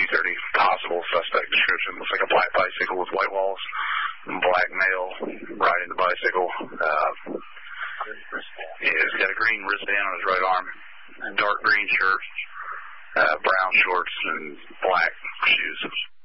there any possible suspect description. Looks like a black bicycle with white walls, black male riding the bicycle. He's got a green wristband on his right arm, a dark green shirt, brown shorts, and black shoes.